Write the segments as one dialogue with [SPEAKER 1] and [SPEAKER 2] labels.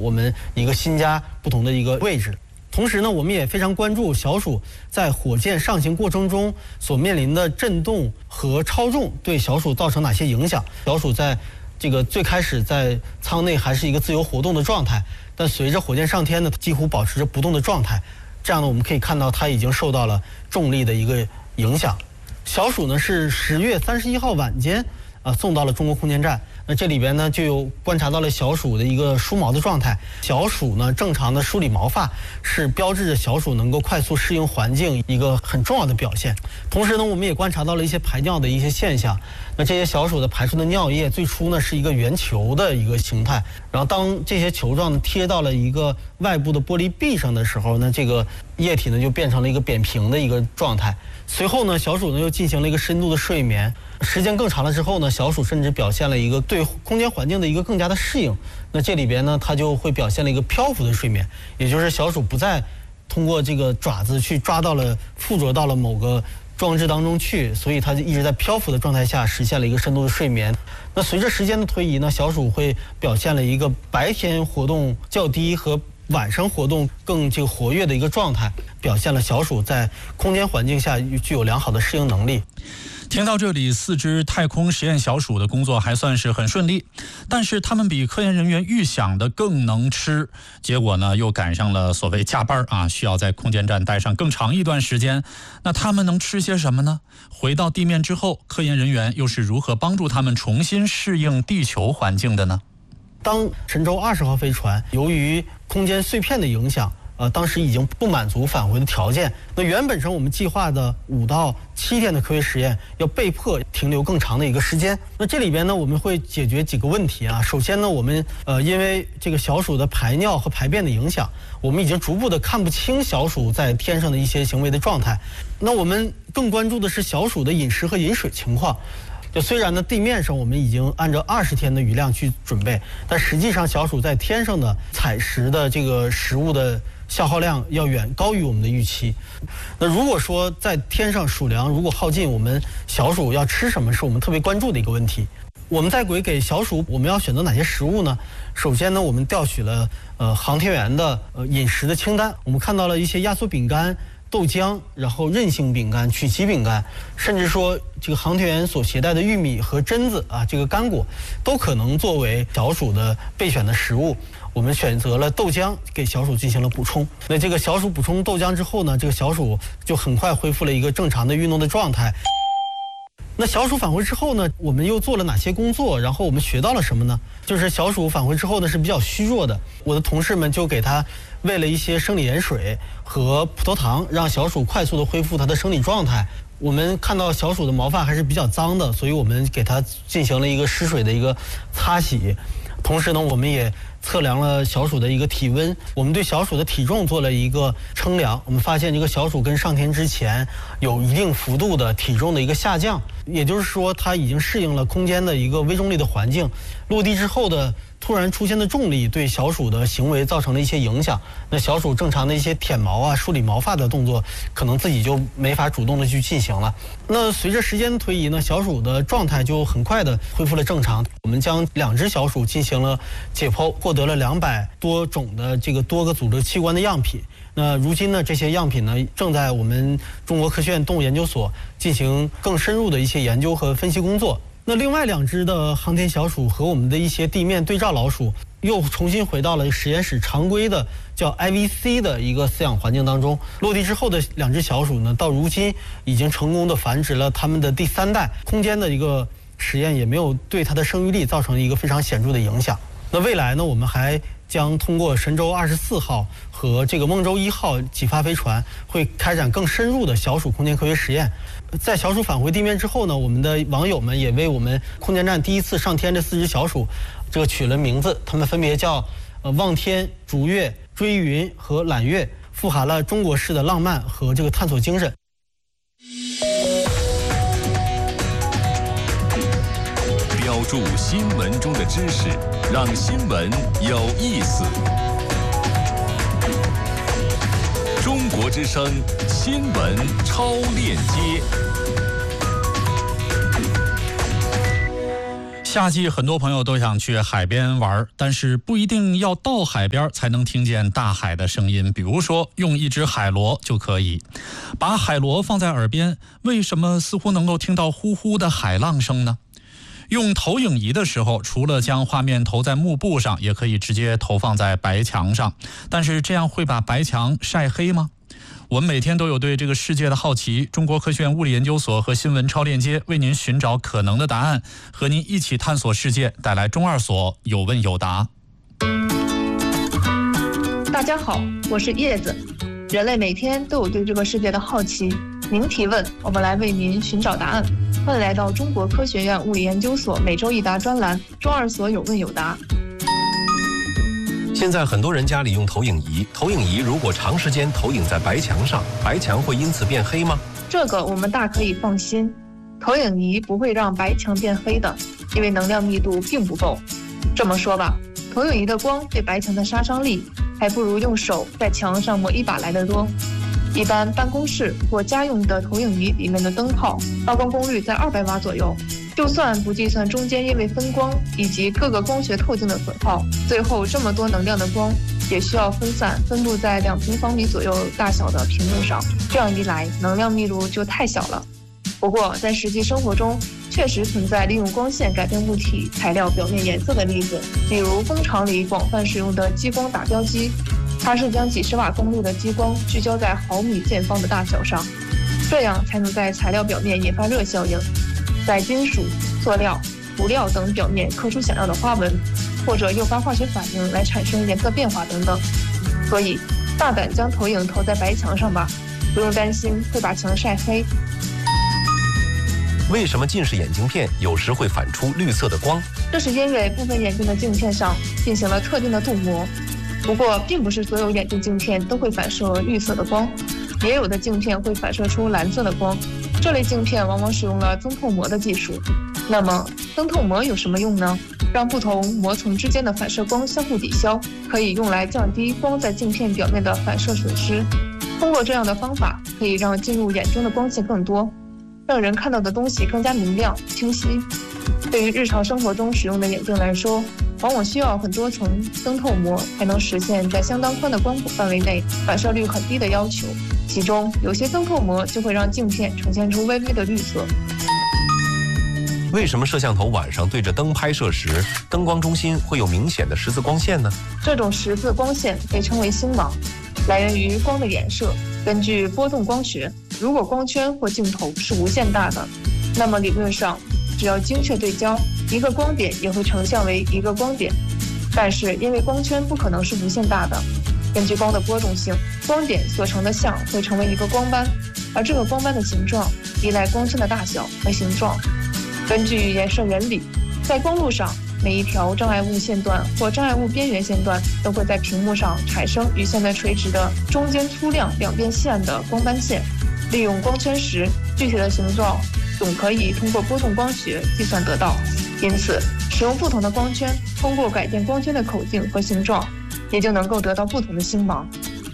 [SPEAKER 1] 我们一个新家不同的一个位置。同时呢，我们也非常关注小鼠在火箭上行过程中所面临的震动和超重对小鼠造成哪些影响。小鼠在这个最开始在舱内还是一个自由活动的状态，但随着火箭上天呢，几乎保持着不动的状态。这样呢，我们可以看到它已经受到了重力的一个影响。小鼠呢是10月31号晚间送到了中国空间站。那这里边呢就有观察到了小鼠的一个梳毛的状态。小鼠呢正常的梳理毛发是标志着小鼠能够快速适应环境一个很重要的表现。同时呢，我们也观察到了一些排尿的一些现象。那这些小鼠的排出的尿液最初呢是一个圆球的一个形态，然后当这些球状贴到了一个外部的玻璃壁上的时候呢，这个液体呢就变成了一个扁平的一个状态。随后呢，小鼠呢又进行了一个深度的睡眠，时间更长了之后呢，小鼠甚至表现了一个对空间环境的一个更加的适应。那这里边呢，它就会表现了一个漂浮的睡眠，也就是小鼠不再通过这个爪子去抓到了附着到了某个装置当中去，所以它就一直在漂浮的状态下实现了一个深度的睡眠。那随着时间的推移呢，小鼠会表现了一个白天活动较低和晚上活动更活跃的一个状态，表现了小鼠在空间环境下具有良好的适应能力。
[SPEAKER 2] 听到这里，4只太空实验小鼠的工作还算是很顺利，但是他们比科研人员预想的更能吃，结果呢又赶上了所谓加班需要在空间站待上更长一段时间。那他们能吃些什么呢？回到地面之后，科研人员又是如何帮助他们重新适应地球环境的呢？
[SPEAKER 1] 当神舟20号飞船由于空间碎片的影响，当时已经不满足返回的条件。那原本上我们计划的5到7天的科学实验，要被迫停留更长的一个时间。那这里边呢，我们会解决几个问题啊。首先呢，我们因为这个小鼠的排尿和排便的影响，我们已经逐步的看不清小鼠在天上的一些行为的状态。那我们更关注的是小鼠的饮食和饮水情况。就虽然呢，地面上我们已经按照20天的余量去准备，但实际上小鼠在天上的采食的这个食物的消耗量要远高于我们的预期。那如果说在天上鼠粮如果耗尽，我们小鼠要吃什么是我们特别关注的一个问题。我们在给小鼠我们要选择哪些食物呢？首先呢，我们调取了航天员的饮食的清单，我们看到了一些压缩饼干、豆浆，然后韧性饼干、曲奇饼干，甚至说这个航天员所携带的玉米和榛子这个干果都可能作为小鼠的备选的食物。我们选择了豆浆给小鼠进行了补充。那这个小鼠补充豆浆之后呢，这个小鼠就很快恢复了一个正常的运动的状态。那小鼠返回之后呢，我们又做了哪些工作？然后我们学到了什么呢？就是小鼠返回之后呢是比较虚弱的，我的同事们就给它喂了一些生理盐水和葡萄糖，让小鼠快速的恢复它的生理状态。我们看到小鼠的毛发还是比较脏的，所以我们给它进行了一个湿水的一个擦洗。同时呢，我们也测量了小鼠的一个体温，我们对小鼠的体重做了一个称量，我们发现这个小鼠跟上天之前有一定幅度的体重的一个下降，也就是说它已经适应了空间的一个微重力的环境。落地之后的突然出现的重力对小鼠的行为造成了一些影响，那小鼠正常的一些舔毛梳理毛发的动作可能自己就没法主动的去进行了。那随着时间的推移呢，小鼠的状态就很快的恢复了正常。我们将2只小鼠进行了解剖，获得了200多种的这个多个组织器官的样品。那如今呢，这些样品呢正在我们中国科学院动物研究所进行更深入的一些研究和分析工作。那另外2只的航天小鼠和我们的一些地面对照老鼠又重新回到了实验室常规的叫 IVC 的一个饲养环境当中。落地之后的2只小鼠呢，到如今已经成功的繁殖了它们的第3代，空间的一个实验也没有对它的生育力造成一个非常显著的影响。那未来呢，我们还将通过神舟24号和这个梦舟1号几发飞船，会开展更深入的小鼠空间科学实验。在小鼠返回地面之后呢，我们的网友们也为我们空间站第一次上天这4只小鼠这个取了名字，它们分别叫望天、逐月、追云和揽月，富含了中国式的浪漫和这个探索精神。
[SPEAKER 3] 标注新闻中的知识，让新闻有意思。中国之声新闻超链接。
[SPEAKER 2] 夏季很多朋友都想去海边玩，但是不一定要到海边才能听见大海的声音。比如说用一只海螺就可以。把海螺放在耳边，为什么似乎能够听到呼呼的海浪声呢？用投影仪的时候，除了将画面投在幕布上，也可以直接投放在白墙上。但是这样会把白墙晒黑吗？我们每天都有对这个世界的好奇，中国科学院物理研究所和新闻超链接为您寻找可能的答案，和您一起探索世界，带来中二所有问有答。
[SPEAKER 4] 大家好，我是叶子。人类每天都有对这个世界的好奇，您提问，我们来为您寻找答案。欢迎来到中国科学院物理研究所每周一答专栏，中二所有问有答。
[SPEAKER 5] 现在很多人家里用投影仪，投影仪如果长时间投影在白墙上，白墙会因此变黑吗？
[SPEAKER 4] 这个我们大可以放心，投影仪不会让白墙变黑的，因为能量密度并不够。这么说吧，投影仪的光对白墙的杀伤力还不如用手在墙上抹一把来得多。一般办公室或家用的投影仪里面的灯泡曝光功率在200瓦左右，就算不计算中间因为分光以及各个光学透镜的损耗，最后这么多能量的光也需要分布在2平方米左右大小的屏幕上，这样一来能量密度就太小了。不过在实际生活中确实存在利用光线改变物体材料表面颜色的例子，比如工厂里广泛使用的激光打标机，它是将几十瓦功率的激光聚焦在毫米见方的大小上，这样才能在材料表面引发热效应，在金属、塑料、涂料等表面刻出想要的花纹，或者诱发化学反应来产生颜色变化等等。所以大胆将投影投在白墙上吧，不用担心会把墙晒黑。
[SPEAKER 5] 为什么近视眼镜片有时会反出绿色的光？
[SPEAKER 4] 这是因为部分眼镜的镜片上进行了特定的镀膜，不过并不是所有眼镜镜片都会反射绿色的光，也有的镜片会反射出蓝色的光。这类镜片往往使用了增透膜的技术。那么增透膜有什么用呢？让不同膜层之间的反射光相互抵消，可以用来降低光在镜片表面的反射损失。通过这样的方法，可以让进入眼中的光线更多，让人看到的东西更加明亮清晰。对于日常生活中使用的眼镜来说，往往需要很多层增透膜才能实现在相当宽的光谱范围内反射率很低的要求，其中有些增透膜就会让镜片呈现出微微的绿色。
[SPEAKER 5] 为什么摄像头晚上对着灯拍摄时，灯光中心会有明显的十字光线呢？
[SPEAKER 4] 这种十字光线被称为星芒，来源于光的衍射。根据波动光学，如果光圈或镜头是无限大的，那么理论上只要精确对焦，一个光点也会成像为一个光点。但是因为光圈不可能是无限大的，根据光的波动性，光点所成的像会成为一个光斑，而这个光斑的形状依赖光圈的大小和形状。根据衍射原理，在光路上，每一条障碍物线段或障碍物边缘线段都会在屏幕上产生与现在垂直的中间粗亮两边线的光斑线。利用光圈时，具体的形状总可以通过波动光学计算得到。因此，使用不同的光圈，通过改变光圈的口径和形状，也就能够得到不同的星芒。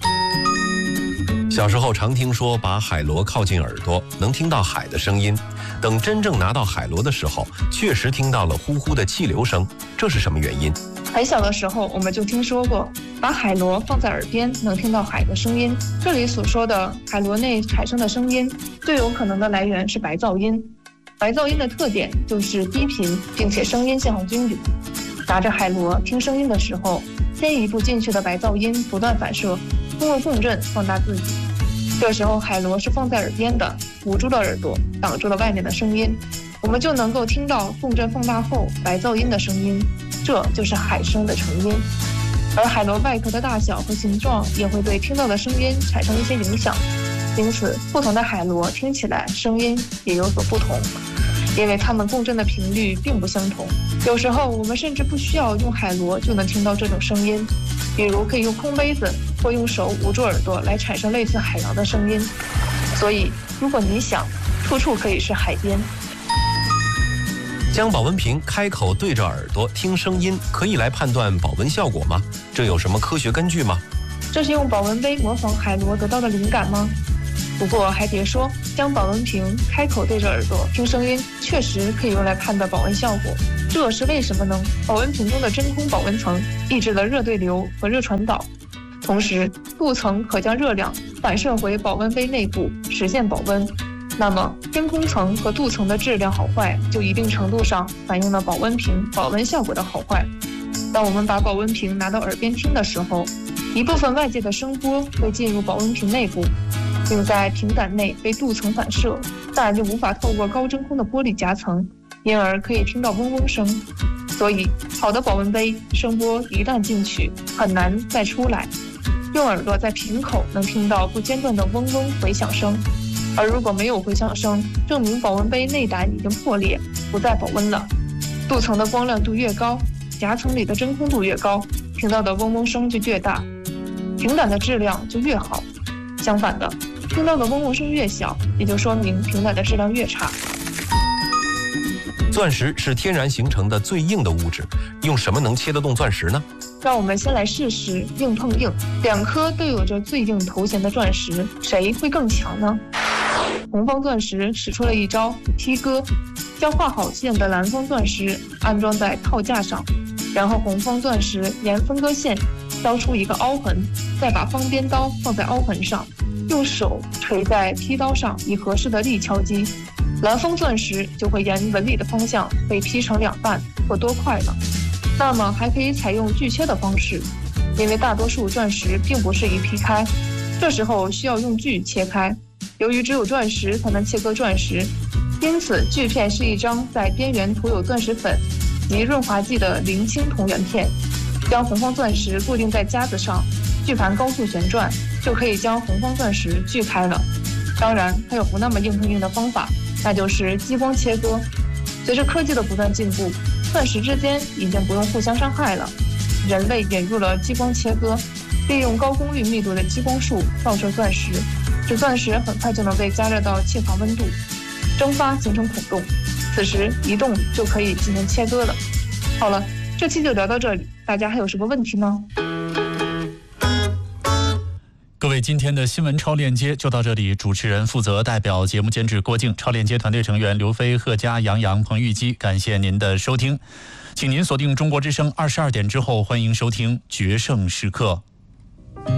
[SPEAKER 5] 小时候常听说把海螺靠近耳朵能听到海的声音，等真正拿到海螺的时候，确实听到了呼呼的气流声，这是什么原因？
[SPEAKER 4] 很小的时候我们就听说过，把海螺放在耳边能听到海的声音。这里所说的海螺内产生的声音，最有可能的来源是白噪音。白噪音的特点就是低频，并且声音信号均匀。拿着海螺听声音的时候，先一步进去的白噪音不断反射，通过共振放大自己。这时候海螺是放在耳边的，捂住了耳朵，挡住了外面的声音，我们就能够听到共振放大后白噪音的声音，这就是海声的成因。而海螺外壳的大小和形状也会对听到的声音产生一些影响，因此不同的海螺听起来声音也有所不同，因为它们共振的频率并不相同。有时候我们甚至不需要用海螺就能听到这种声音，比如可以用空杯子或用手捂住耳朵来产生类似海洋的声音。所以如果你想，处处可以是海边。
[SPEAKER 5] 将保温瓶开口对着耳朵听声音，可以来判断保温效果吗？这有什么科学根据吗？
[SPEAKER 4] 这是用保温杯模仿海螺得到的灵感吗？不过还别说，将保温瓶开口对着耳朵听声音，确实可以用来判断保温效果。 这是为什么呢？保温瓶中的真空保温层抑制了热对流和热传导，同时镀层可将热量反射回保温杯内部，实现保温。那么真空层和镀层的质量好坏，就一定程度上反映了保温瓶保温效果的好坏。当我们把保温瓶拿到耳边听的时候，一部分外界的声波会进入保温瓶内部，并在瓶胆内被镀层反射，但就无法透过高真空的玻璃夹层，因而可以听到嗡嗡声。所以好的保温杯声波一旦进去，很难再出来。用耳朵在瓶口能听到不间断的嗡嗡回响声，而如果没有回响声，证明保温杯内胆已经破裂，不再保温了。镀层的光亮度越高，夹层里的真空度越高，听到的嗡嗡声就越大，瓶胆的质量就越好。相反的，听到的嗡嗡声越小，也就说明瓶胆的质量越差。
[SPEAKER 5] 钻石是天然形成的最硬的物质，用什么能切得动钻石呢？
[SPEAKER 4] 让我们先来试试硬碰硬，两颗都有着最硬头衔的钻石，谁会更强呢？红方钻石使出了一招踢割，将画好线的蓝方钻石安装在套架上，然后红方钻石沿分割线削出一个凹痕，再把方边刀放在凹痕上，用手垂在劈刀上，以合适的力敲击，蓝方钻石就会沿纹理的方向被劈成两半或多块了。那么还可以采用锯切的方式，因为大多数钻石并不适宜劈开，这时候需要用锯切开。由于只有钻石才能切割钻石，因此锯片是一张在边缘涂有钻石粉及润滑剂的零星同源片，将红方钻石固定在夹子上，锯盘高速旋转，就可以将红方钻石锯开了。当然还有不那么硬碰硬的方法，那就是激光切割。随着科技的不断进步，钻石之间已经不用互相伤害了，人类引入了激光切割，利用高功率密度的激光束照射钻石，使钻石很快就能被加热到气化温度，蒸发形成孔洞，此时一动就可以进行切割了。好了，这期就聊到这里，大家还有什么问题吗？
[SPEAKER 2] 各位，今天的新闻超链接就到这里。主持人负责代表节目监制郭靖，超链接团队成员刘飞、贺佳、杨洋、彭玉基，感谢您的收听。请您锁定中国之声22点之后，欢迎收听《决胜时刻》。